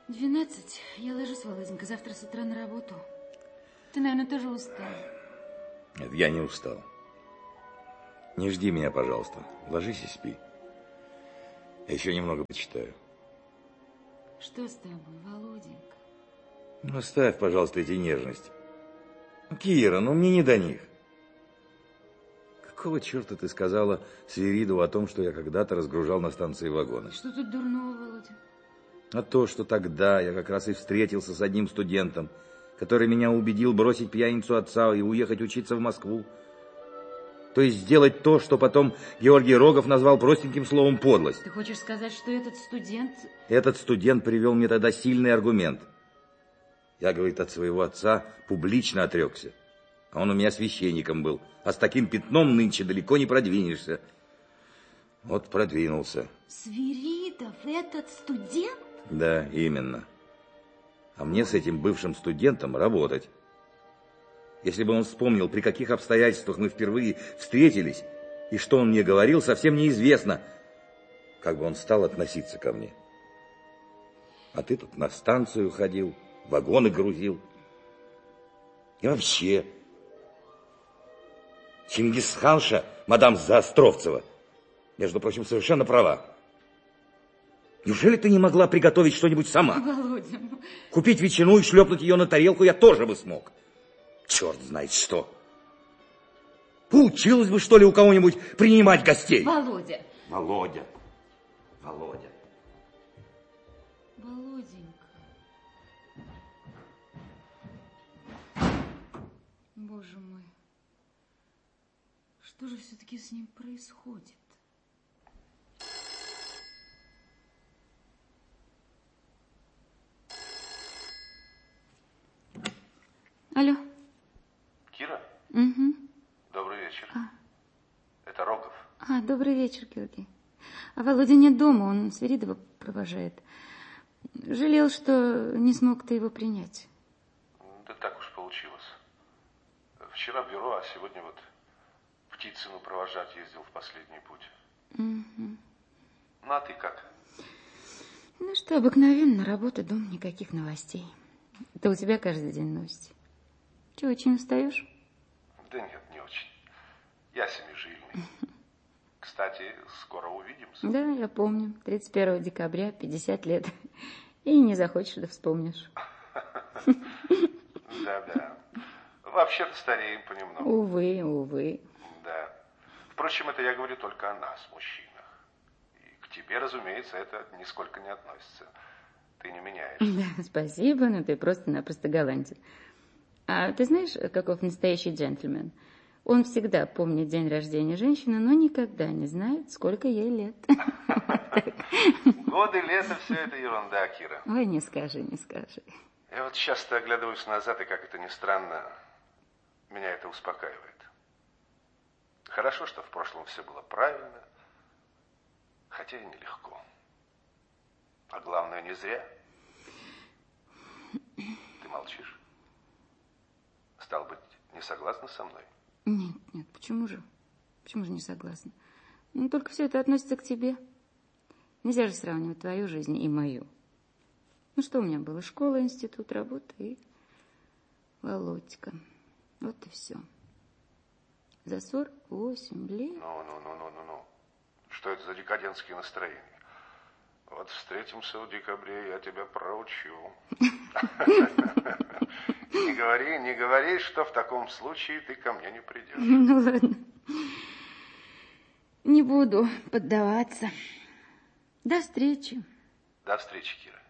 12. Я ложусь, Володенька, завтра с утра на работу. Ты, наверное, тоже устал. Нет, я не устал. Не жди меня, пожалуйста. Ложись и спи. Я еще немного почитаю. Что с тобой, Володенька? Ну, оставь, пожалуйста, эти нежности. Кира, мне не до них. Какого черта ты сказала Свиридову о том, что я когда-то разгружал на станции вагоны? Что тут дурного, Володя? А то, что тогда я как раз и встретился с одним студентом, который меня убедил бросить пьяницу отца и уехать учиться в Москву. То есть сделать то, что потом Георгий Рогов назвал простеньким словом подлость. Ты хочешь сказать, что этот студент... Этот студент привел мне тогда сильный аргумент. Я, говорит, от своего отца публично отрекся. А он у меня священником был. А с таким пятном нынче далеко не продвинешься. Вот продвинулся. Свиридов, этот студент? Да, именно. А мне с этим бывшим студентом работать. Если бы он вспомнил, при каких обстоятельствах мы впервые встретились, и что он мне говорил, совсем неизвестно, как бы он стал относиться ко мне. А ты тут на станцию ходил, вагоны грузил. И вообще, Чингисханша, мадам Заостровцева, между прочим, совершенно права. Неужели ты не могла приготовить что-нибудь сама? Володя... Купить ветчину и шлепнуть ее на тарелку я тоже бы смог. Черт знает что. Поучилась бы, что ли, у кого-нибудь принимать гостей? Володя. Володя. Володя. Володенька. Боже мой. Что же все-таки с ним происходит? Алло. Кира? Угу. Добрый вечер. Это Рогов. Добрый вечер, Георгий. А Володя нет дома, он Свиридова провожает. Жалел, что не смог ты его принять. Да так уж получилось. Вчера в бюро, а сегодня вот Птицыну провожать ездил в последний путь. Угу. Ну, а ты как? Ну что, обыкновенно, работа, дом, никаких новостей. Это у тебя каждый день новости. Чего, очень устаешь? Да нет, не очень. Я семижильный. Кстати, скоро увидимся. Да, я помню. 31 декабря, 50 лет. И не захочешь, да вспомнишь. Да. Вообще-то стареем понемногу. Увы, увы. Да. Впрочем, это я говорю только о нас, мужчинах. И к тебе, разумеется, это нисколько не относится. Ты не меняешься. Да, спасибо, но ты просто-напросто галантен. А ты знаешь, каков настоящий джентльмен? Он всегда помнит день рождения женщины, но никогда не знает, сколько ей лет. Годы, лето, все это ерунда, Кира. Ой, не скажи, не скажи. Я вот часто оглядываюсь назад, и, как это ни странно, меня это успокаивает. Хорошо, что в прошлом все было правильно, хотя и нелегко. А главное, не зря. Ты молчишь? Стало быть, не согласна со мной? Нет, почему же? Почему же не согласна? Ну, только все это относится к тебе. Нельзя же сравнивать твою жизнь и мою. Ну, что у меня было? Школа, институт, работа и Володька. Вот и все. За 48 лет. Ну. Что это за декадентские настроения? Вот встретимся в декабре, я тебя проучу. Не говори, что в таком случае ты ко мне не придешь. Ну, ладно. Не буду поддаваться. До встречи. До встречи, Кира.